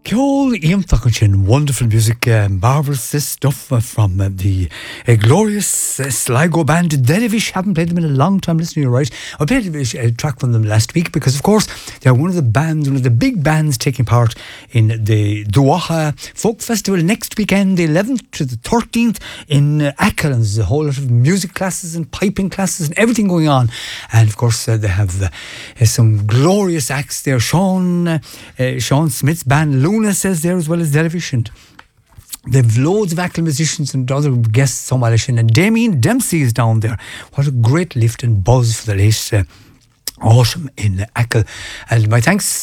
Ceol Ian Thuchin, wonderful music, marvellous stuff from the glorious Sligo band Dervish. Haven't played them in a long time, listening, you're right. I played a track from them last week because, of course, they're one of the big bands taking part in the Duaha Folk Festival next weekend, the 11th to the 13th in Achill. There's a whole lot of music classes and piping classes and everything going on. And, of course, they have some glorious acts there. Sean Smith's band Luna says there, as well as Dervish, and they've loads of Achill musicians and other guests, and Damien Dempsey is down there. What a great lift and buzz for the late autumn in Achill. And my thanks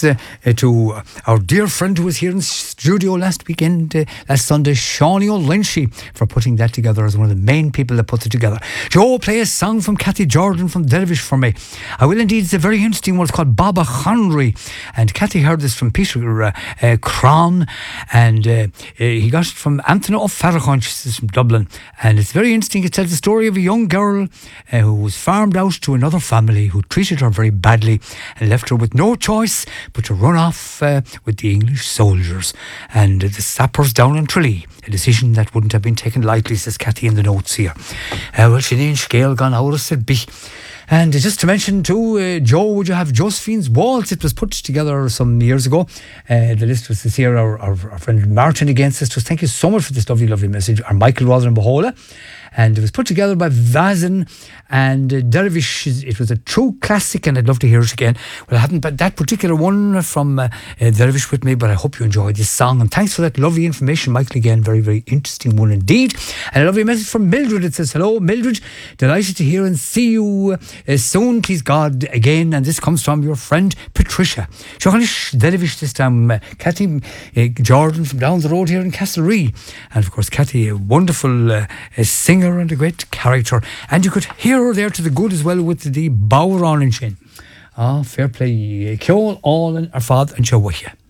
to our dear friend who was here in the studio last Sunday, Shawnee O'Lynchy, for putting that together as one of the main people that put it together. Joe, play a song from Kathy Jordan from Dervish for me. I will indeed. It's a very interesting one. It's called Baba Henry, and Kathy heard this from Peter Cron, and he got it from Anthony O'Farrachon, she's from Dublin, and it's very interesting. It tells the story of a young girl who was farmed out to another family who treated her very badly and left her with no choice but to run off with the English soldiers and the sappers down in Tralee. A decision that wouldn't have been taken lightly, says Cathy in the notes here. Well, Sinead Scale gone out of Silby. And just to mention too, Joe, would you have Josephine's Waltz? It was put together some years ago. The list was here. Our friend Martin again says to us, thank you so much for this lovely message. Our Michael Rother in Bohola. And it was put together by Vazin and Dervish. It was a true classic, and I'd love to hear it again. Well, I haven't got that particular one from Dervish with me, but I hope you enjoyed this song. And thanks for that lovely information, Michael, again. Very, very interesting one indeed. And a lovely message from Mildred. It says, hello, Mildred. Delighted to hear and see you soon, please God, again. And this comes from your friend, Patricia. Shogalish Dervish this time. Kathy Jordan from down the road here in Castlereagh. And, of course, Kathy, a wonderful singer and a great character, and you could hear her there to the good as well with the Bowron and Shin. Fair play. Ceol all in our father and show with you.